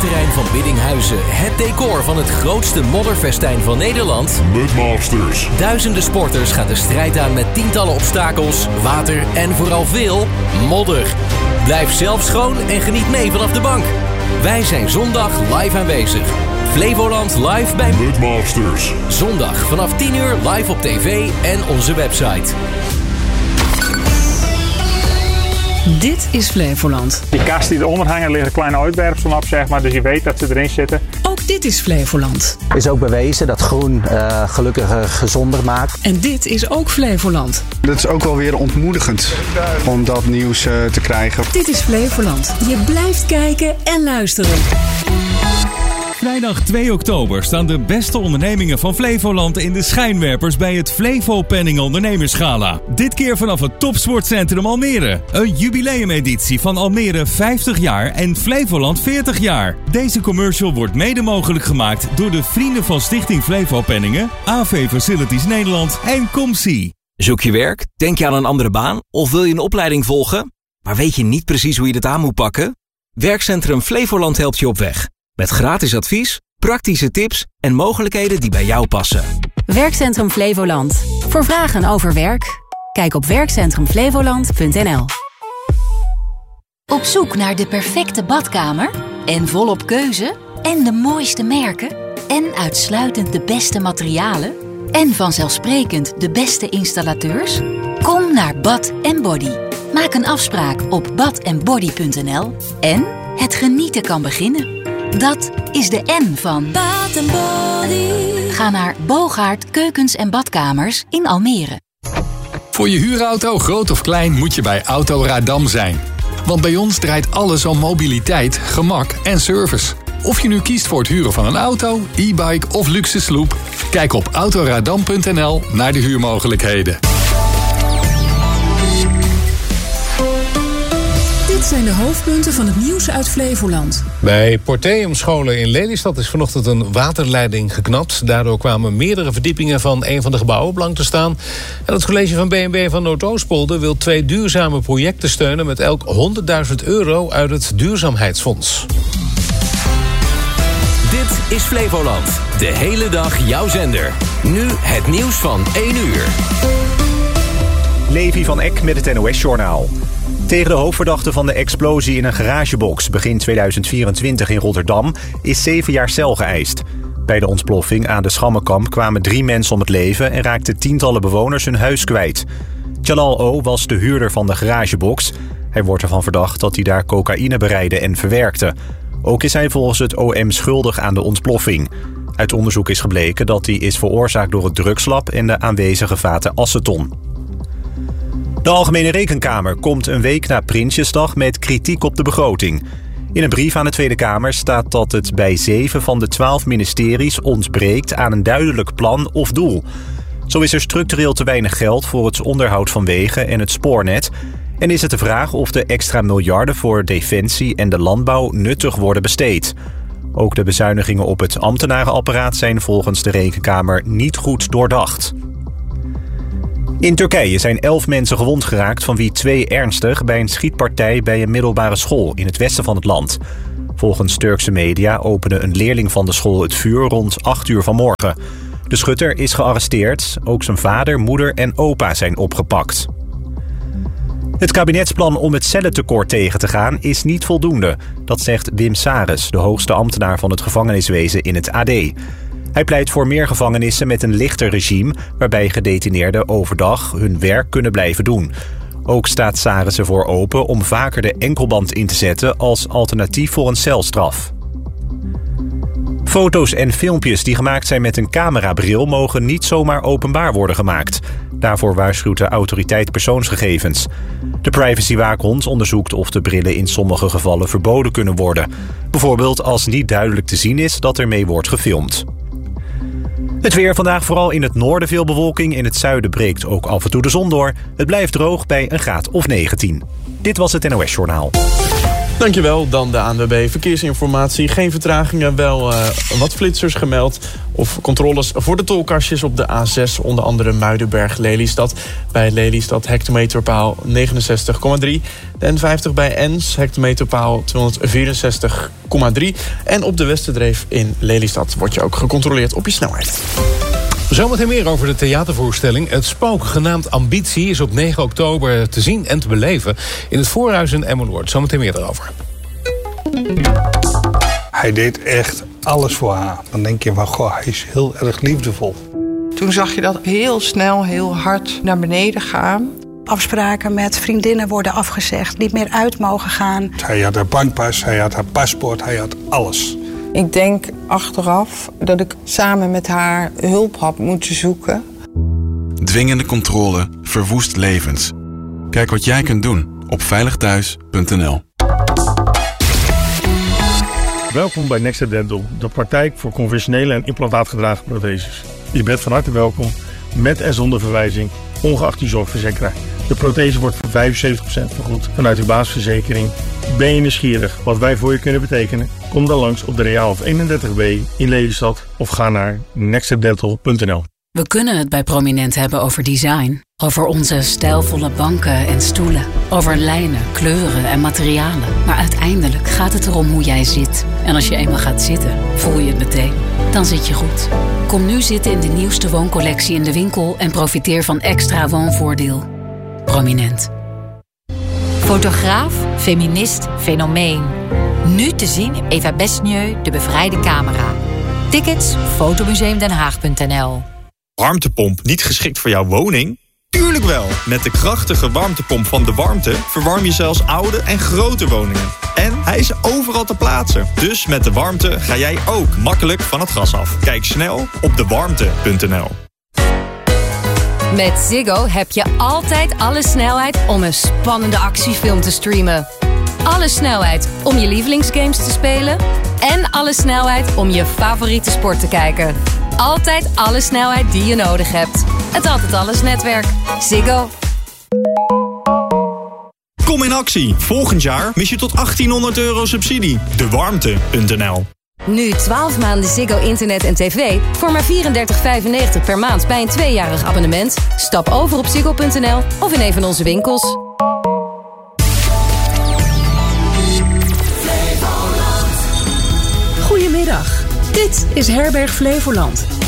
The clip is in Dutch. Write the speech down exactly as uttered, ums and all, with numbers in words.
parkeerterrein van Biddinghuizen het decor van het grootste modderfestijn van Nederland? Mudmasters. Duizenden sporters gaan de strijd aan met tientallen obstakels, water en vooral veel modder. Blijf zelf schoon en geniet mee vanaf de bank. Wij zijn zondag live aanwezig. Flevoland live bij Mudmasters. Zondag vanaf tien uur live op tv en onze website. Dit is Flevoland. Die kast die eronder hangen, liggen kleine uitwerpselen op, zeg maar, dus je weet dat ze erin zitten. Ook dit is Flevoland. Is ook bewezen dat groen uh, gelukkiger gezonder maakt. En dit is ook Flevoland. Dat is ook wel weer ontmoedigend om dat nieuws uh, te krijgen. Dit is Flevoland. Je blijft kijken en luisteren. Vrijdag twee oktober staan de beste ondernemingen van Flevoland in de schijnwerpers bij het Flevo Penning Ondernemersgala. Dit keer vanaf het Topsportcentrum Almere. Een jubileumeditie van Almere vijftig jaar en Flevoland veertig jaar. Deze commercial wordt mede mogelijk gemaakt door de vrienden van Stichting Flevo Penningen, A V Facilities Nederland en Comsi. Zoek je werk? Denk je aan een andere baan? Of wil je een opleiding volgen? Maar weet je niet precies hoe je dit aan moet pakken? Werkcentrum Flevoland helpt je op weg. Met gratis advies, praktische tips en mogelijkheden die bij jou passen. Werkcentrum Flevoland. Voor vragen over werk, kijk op werkcentrum flevoland punt n l. Op zoek naar de perfecte badkamer? En volop keuze? En de mooiste merken? En uitsluitend de beste materialen? En vanzelfsprekend de beste installateurs? Kom naar Bath and Body. Maak een afspraak op bath and body punt n l en het genieten kan beginnen. Dat is de N van Bath and Body. Ga naar Bogaert Keukens en Badkamers in Almere. Voor je huurauto, groot of klein, moet je bij Auto Radam zijn. Want bij ons draait alles om mobiliteit, gemak en service. Of je nu kiest voor het huren van een auto, e-bike of luxe sloep, kijk op autoradam punt n l naar de huurmogelijkheden. Dit zijn de hoofdpunten van het nieuws uit Flevoland. Bij Porteum-scholen in Lelystad is vanochtend een waterleiding geknapt. Daardoor kwamen meerdere verdiepingen van een van de gebouwen blank te staan. En het college van B en B van Noordoostpolder wil twee duurzame projecten steunen met elk honderdduizend euro uit het duurzaamheidsfonds. Dit is Flevoland. De hele dag jouw zender. Nu het nieuws van één uur. Levi van Eck met het N O S-journaal. Tegen de hoofdverdachte van de explosie in een garagebox begin tweeduizend vierentwintig in Rotterdam is zeven jaar cel geëist. Bij de ontploffing aan de Schammenkamp kwamen drie mensen om het leven en raakten tientallen bewoners hun huis kwijt. Jalal O. was de huurder van de garagebox. Hij wordt ervan verdacht dat hij daar cocaïne bereidde en verwerkte. Ook is hij volgens het O M schuldig aan de ontploffing. Uit onderzoek is gebleken dat die is veroorzaakt door het drugslab en de aanwezige vaten aceton. De Algemene Rekenkamer komt een week na Prinsjesdag met kritiek op de begroting. In een brief aan de Tweede Kamer staat dat het bij zeven van de twaalf ministeries ontbreekt aan een duidelijk plan of doel. Zo is er structureel te weinig geld voor het onderhoud van wegen en het spoornet. En is het de vraag of de extra miljarden voor defensie en de landbouw nuttig worden besteed. Ook de bezuinigingen op het ambtenarenapparaat zijn volgens de Rekenkamer niet goed doordacht. In Turkije zijn elf mensen gewond geraakt, van wie twee ernstig bij een schietpartij bij een middelbare school in het westen van het land. Volgens Turkse media opende een leerling van de school het vuur rond acht uur vanmorgen. De schutter is gearresteerd. Ook zijn vader, moeder en opa zijn opgepakt. Het kabinetsplan om het cellentekort tegen te gaan is niet voldoende. Dat zegt Wim Sares, de hoogste ambtenaar van het gevangeniswezen in het A D. Hij pleit voor meer gevangenissen met een lichter regime, waarbij gedetineerden overdag hun werk kunnen blijven doen. Ook staat Sares ervoor open om vaker de enkelband in te zetten als alternatief voor een celstraf. Foto's en filmpjes die gemaakt zijn met een camerabril mogen niet zomaar openbaar worden gemaakt. Daarvoor waarschuwt de autoriteit persoonsgegevens. De privacywaakhond onderzoekt of de brillen in sommige gevallen verboden kunnen worden. Bijvoorbeeld als niet duidelijk te zien is dat ermee wordt gefilmd. Het weer vandaag, vooral in het noorden veel bewolking. In het zuiden breekt ook af en toe de zon door. Het blijft droog bij een graad of negentien. Dit was het N O S-journaal. Dankjewel. Dan de A N W B Verkeersinformatie. Geen vertragingen, wel uh, wat flitsers gemeld. Of controles voor de tolkastjes op de A zes. Onder andere Muidenberg-Lelystad. Bij Lelystad hectometerpaal negenenzestig komma drie. De N vijftig bij Ens hectometerpaal tweehonderdvierenzestig komma drie. En op de Westerdreef in Lelystad wordt je ook gecontroleerd op je snelheid. Zometeen meer over de theatervoorstelling. Het Spook, genaamd Ambitie, is op negen oktober te zien en te beleven in het Voorhuis in Emmeloord. Zometeen meer daarover. Hij deed echt alles voor haar. Dan denk je van, goh, hij is heel erg liefdevol. Toen zag je dat heel snel, heel hard naar beneden gaan. Afspraken met vriendinnen worden afgezegd, niet meer uit mogen gaan. Hij had haar bankpas, hij had haar paspoort, hij had alles. Ik denk achteraf dat ik samen met haar hulp had moeten zoeken. Dwingende controle verwoest levens. Kijk wat jij kunt doen op veilig thuis punt n l. Welkom bij Next Dental, de praktijk voor conventionele en implantaatgedragen protheses. Je bent van harte welkom, met en zonder verwijzing, ongeacht uw zorgverzekeraar. De prothese wordt voor vijfenzeventig procent vergoed vanuit uw basisverzekering. Ben je nieuwsgierig wat wij voor je kunnen betekenen? Kom dan langs op de Reaalhof eenendertig B in Lelystad of ga naar next dental punt n l. We kunnen het bij Prominent hebben over design. Over onze stijlvolle banken en stoelen. Over lijnen, kleuren en materialen. Maar uiteindelijk gaat het erom hoe jij zit. En als je eenmaal gaat zitten, voel je het meteen. Dan zit je goed. Kom nu zitten in de nieuwste wooncollectie in de winkel en profiteer van extra woonvoordeel. Prominent. Fotograaf, feminist, fenomeen. Nu te zien in Eva Besnieu, De Bevrijde Camera. Tickets, fotomuseumdenhaag punt n l. Warmtepomp niet geschikt voor jouw woning? Tuurlijk wel! Met de krachtige warmtepomp van De Warmte verwarm je zelfs oude en grote woningen. En hij is overal te plaatsen. Dus met De Warmte ga jij ook makkelijk van het gas af. Kijk snel op de warmte punt n l. Met Ziggo heb je altijd alle snelheid om een spannende actiefilm te streamen. Alle snelheid om je lievelingsgames te spelen. En alle snelheid om je favoriete sport te kijken. Altijd alle snelheid die je nodig hebt. Het Altijd Alles netwerk. Ziggo. Kom in actie. Volgend jaar mis je tot achttienhonderd euro subsidie. de warmte punt n l. Nu twaalf maanden Ziggo internet en tv voor maar vierendertig vijfennegentig per maand bij een tweejarig abonnement. Stap over op ziggo punt n l of in een van onze winkels. Goedemiddag, dit is Herberg Flevoland.